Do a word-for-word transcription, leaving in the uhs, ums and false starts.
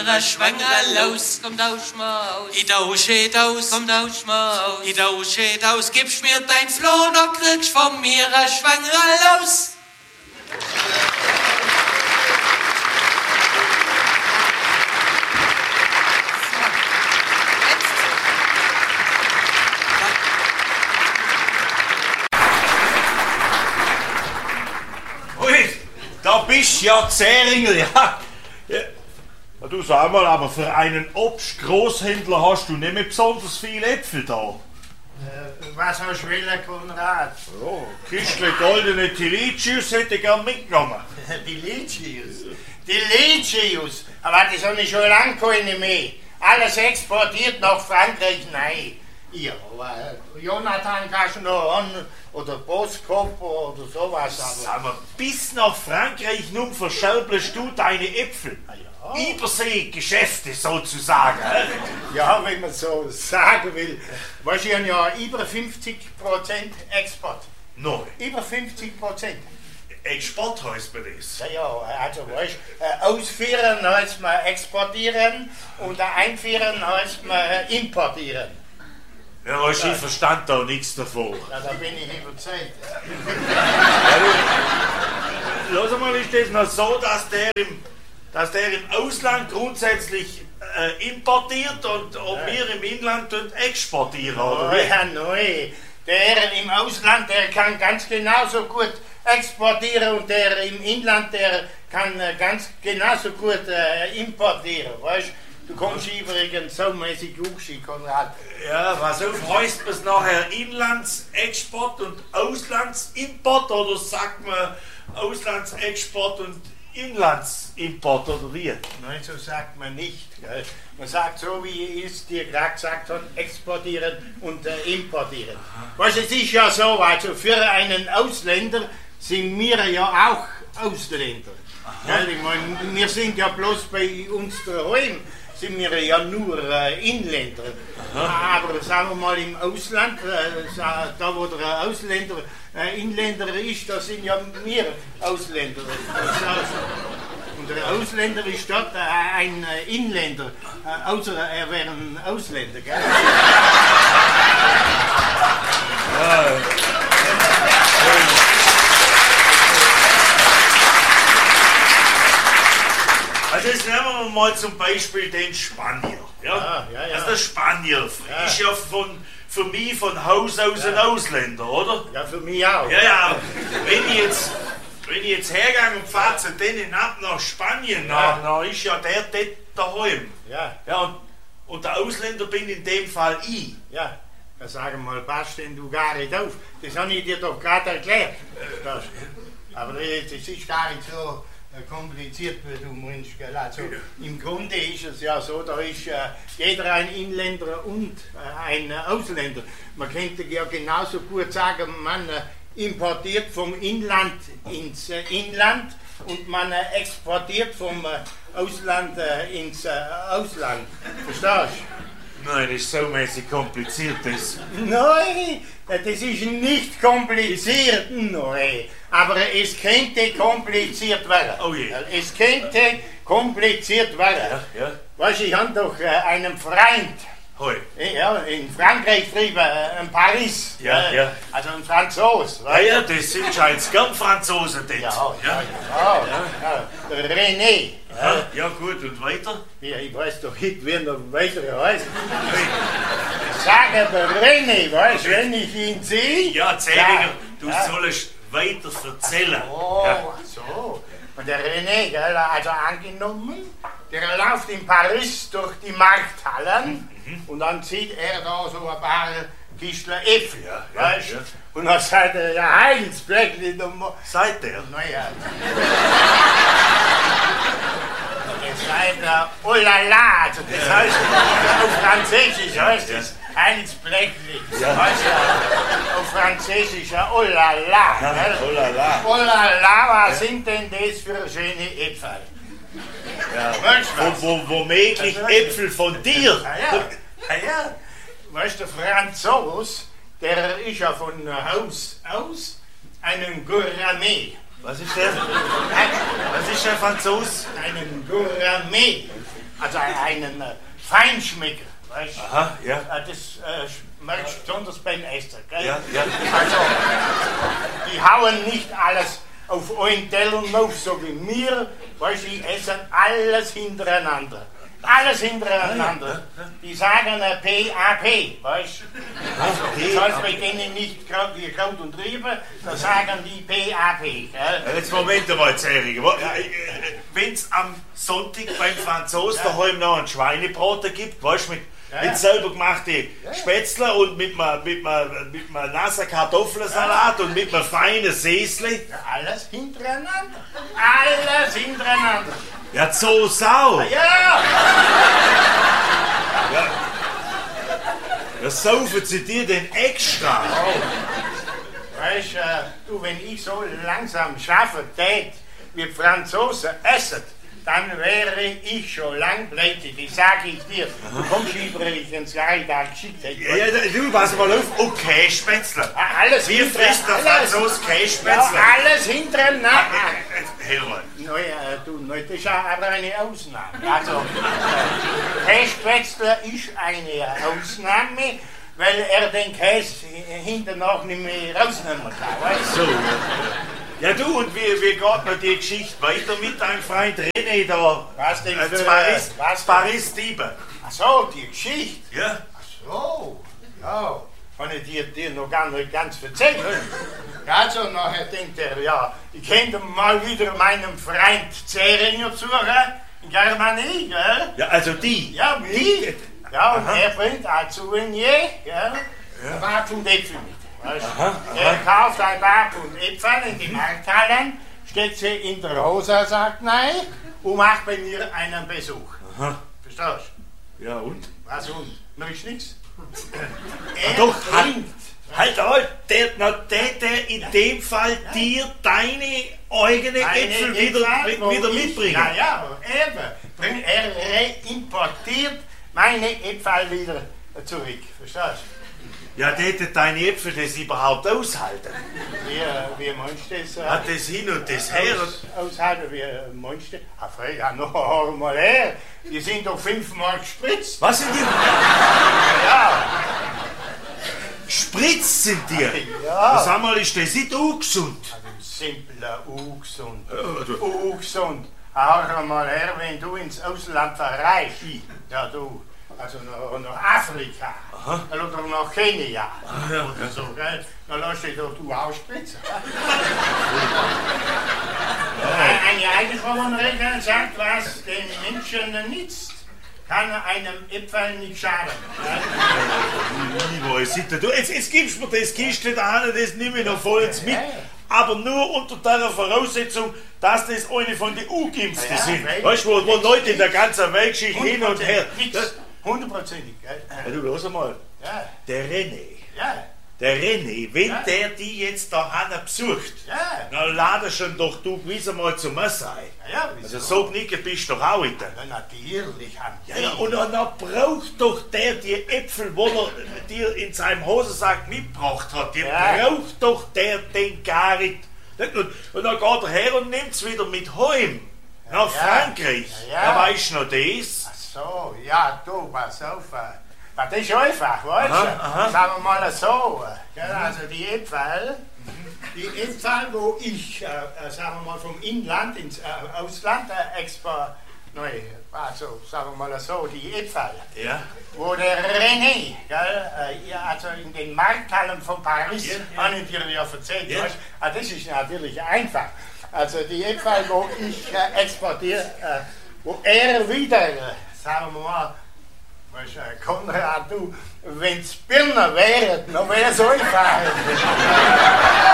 Schwanger los, kommt aus Maus. I tauschet aus, kommt aus Maus. I tauschet aus, gibst mir dein Floh, noch kriegst von mir a Schwanger los. Ui, da bist ja Zähringl, ja. ja. Du sag mal, aber für einen Obstgroßhändler hast du nicht mehr besonders viele Äpfel da. Äh, was hast du wollen, Konrad? Ja, Kistle goldene Tilicius hätte ich gern mitgenommen. Die Licius? Die Licius? Aber das habe ich schon lange keine mehr. Alles exportiert nach Frankreich, nein. Ja, aber Jonathan kannst du noch an, oder Boskop oder sowas. Aber sag mal, bis nach Frankreich nun verschelbelst du deine Äpfel. ja. Überseegeschäfte sozusagen. Ja, wenn man so sagen will. Weißt du, ich habe ja über fünfzig Prozent Export. No. Über fünfzig Prozent. Export heißt mir das. Ja, ja, also weißt du, äh, ausführen heißt man exportieren und einführen heißt man importieren. Ja, ich ja. verstand da nichts davon. Ja, da bin ich überzeugt. Ja, du, lass mal, ist das noch so, dass der im, dass der im Ausland grundsätzlich äh, importiert und, und ja. wir im Inland exportieren, oder oh, wie? Ja, nein. Der im Ausland, der kann ganz genauso gut exportieren und der im Inland, der kann äh, ganz genauso gut äh, importieren, weißt du? Du kommst übrigens so mäßig hochschick, Konrad. Ja, was auf, heißt es nachher Inlandsexport und Auslandsimport oder sagt man Auslandsexport und Inlandsimport oder wie? Nein, so sagt man nicht. Gell? Man sagt so, wie ich es dir gerade gesagt habe, exportieren und äh, importieren. Was es ist ja so, also für einen Ausländer sind wir ja auch Ausländer. Gell? Ich mein, wir sind ja bloß bei uns daheim, sind wir ja nur äh, Inländer. Aha. Aber sagen wir mal im Ausland, äh, da wo der Ausländer äh, Inländer ist, da sind ja wir Ausländer. Und der Ausländer ist dort äh, ein äh, Inländer, äh, außer er wäre ein Ausländer. Gell? Ja. Also jetzt nehmen wir mal zum Beispiel den Spanier. Ja? Ja, ja, ja. Also der Spanier ja. ist ja von, für mich von Haus aus ja. ein Ausländer, oder? Ja, für mich auch. Ja, ja, wenn ich jetzt, wenn ich jetzt hergehe und fahre zu denen ab nach Spanien, ja. dann, dann ist ja der dort daheim. Ja. Ja, und, und der Ausländer bin in dem Fall ich. Ja, dann sag mal, passt denn du gar nicht auf? Das habe ich dir doch gerade erklärt. Das, aber das ist gar nicht so kompliziert, wie du meinst. Also, im Grunde ist es ja so, da ist äh, jeder ein Inländer und äh, ein äh, Ausländer. Man könnte ja genauso gut sagen, man äh, importiert vom Inland ins äh, Inland und man äh, exportiert vom äh, Ausland äh, ins äh, Ausland. Verstehst du? Nein, das ist so mäßig kompliziert. Das. Nein, das ist nicht kompliziert, nein. Aber es könnte kompliziert werden. Oh je. Es könnte kompliziert werden. Ja, ja. Weißt du, ich habe doch äh, einen Freund. Hoi. Ja, in Frankreich drüben, äh, in Paris. Ja, äh, ja. Also ein Franzos. Ja, ja, das sind scheinbar gern Franzosen dort. Ja, ja, ja. ja. ja. ja. Der René. Ja, ja, gut, und weiter? Ja, ich weiß doch nicht, wie er weiter heißt. Sag aber René, weißt du, wenn ich ihn sehe. Ja, Zählinger, du ja. sollst weiter erzählen. Oh, ja. so. Und der René, gell, also angenommen, der läuft in Paris durch die Markthallen mhm. und dann sieht er da so ein paar Kistler Äpfel, ja, weißt du? Ja, ja. Und dann sagt er, ja, Heilsbleckli, du mo... Seid der? Naja. Das heißt er, oh la la, also das ja. heißt, auf Französisch heißt ja. es Heilsbleckli. Ja. Weißt du, auf Französisch, oh la la. Ja, oh la la. Oh la la, was ja. sind denn das für schöne Äpfel? Ja. Weißt du, wo, wo, womöglich also, Äpfel von dir. Ah, ja. Ah, ja. Weißt du, Franzos, der ist ja von Haus aus ein Gourmet. Was ist der? Was ist der Franzos? Einen Gourmet. Also einen äh, Feinschmecker, weißt du? Aha, ja. Äh, das äh, schmeckt besonders beim Essen, gell? Ja, ja. Also, die hauen nicht alles auf einen Teller auf, so wie wir, weißt du, die essen alles hintereinander. Alles hintereinander. Die sagen äh, P A P, weißt du? Also, das heißt bei denen nicht Kraut, wie Kraut und Rüben, da sagen die P A P. Gell? Jetzt Moment mal, Zähriger. Wenn es am Sonntag beim Franzosen Ja. daheim noch einen Schweinebraten gibt, weißt du, mit, Ja, mit ja. selber gemachte Spätzle und mit einem mit einem- mit einem nassen Kartoffelsalat und mit einem feinen Säsli. Ja, alles hintereinander. Alles hintereinander. Ja, so Sau. Ja! Das saufen sie dir denn extra. Weißt äh, du, wenn ich so langsam schaffe tät, wie die Franzosen essen, dann wäre ich schon lang pleite, das sage ich dir. Du kommst übrigens ins Gleich da geschickt. Ja, ja, du, pass mal auf. Und Kässpätzle. Alles Wie frisst der alles- Franzose Ja, Kässpätzle? alles hintereinander. Hör mal. Naja, du, na, das ist ja aber eine Ausnahme. Also, äh, Kässpätzle ist eine Ausnahme, weil er den Käse hinten noch nicht mehr rausnehmen kann. Weißt du? So. Ja, du, und wie, wie geht noch die Geschichte weiter mit deinem Freund René da? Was denn Äh, für- Paris, was denn? Paris Diebe. Ach so, die Geschichte. Ja? So, ja, kann ich dir, dir noch gar nicht ganz erzählen. Also nachher denkt er, ja, ich könnte mal wieder meinem Freund Zähringer suchen, in Germanie, gell? Ja, also die. Ja, wie? Ja, und er bringt ein Souvenir, gell? Ein Bapfund Äpfel mit. Weißt? du? Er kauft ein Bapfund Äpfel in die Markthallen, steckt sie in der Hose, sagt nein, und macht bei mir einen Besuch. Verstehst du? Ja, und? Was und? Noch ist nichts. Er doch, bringt. Halt, halt, der, na, der, der in dem Fall dir deine eigenen eine Äpfel wieder, Äpfel, wo wieder ich- mitbringen. Ja, ja, eben. Bring- Er reimportiert meine Äpfel wieder zurück. Verstehst Ja, der hätte deine Äpfel das überhaupt aushalten. du? Wie, wie meinst du das? äh, Hat das hin und das her. Aus, aushalten, wie meinst du? Ah, frag ja noch einmal her. Die sind doch fünfmal gespritzt. Was sind die? Ja, Spritz sind die. ja. Sag mal, ist das nicht ungesund? Simpler, ungesund. du- Ungesund. Hör mal her, wenn du ins Ausland verreist. Ja, du. Also nach, nach Afrika. Oder nach Kenia. Oder so, gell? Dann lass dich doch du ausspritzen. Eine alte Frauenregel sagt, was den Menschen nützt, kann einem Äpfel nicht schaden. Ich weiß nicht. Du, jetzt, jetzt gibst du mir das Kiste da an, das nehme ich noch vollends mit. Ja. Aber nur unter der Voraussetzung, dass das eine von den Ungeimpften Ja, sind. weil- Weißt du, wo, wo Leute in der ganzen Weltgeschichte hin und her. Das, Hundertprozentig, gell? ja, du, los mal. Ja, Der René. ja, Der René, wenn Ja. der die jetzt da Hanna besucht, ja. dann lade schon doch du gewiss einmal zu mir sein. Ja, wieso? Also so knicken bist du doch auch wieder. Ja, natürlich haben Ja, ja, und dann dann braucht doch der die Äpfel, wo er dir in seinem Hosensack mitgebracht hat, die Ja. braucht doch der den gar nicht. Nicht? Und, und dann geht er her und nimmt es wieder mit heim nach Ja. Frankreich. Ja, ja. Ja, weißt du noch das? Ach so, ja, du, pass auf. äh, Das ist einfach, weißt du? Aha, aha. Sagen wir mal so. äh, gell, Also die Äpfel, die Äpfel, wo ich, äh, äh, sagen wir mal, vom Inland ins äh, Ausland äh, export, nein, also sagen wir mal so, die Äpfel, Ja. wo der René, gell, äh, ja, also in den Markthallen von Paris, Ja, ja. habe ich dir ja erzählt, Ja. weißt, ah, das ist natürlich einfach. Also die Äpfel, wo ich äh, exportiere, äh, wo er wieder, äh, sagen wir mal, weißt du, Konrad, du, wenn's Birnen wären, dann wär's einfach.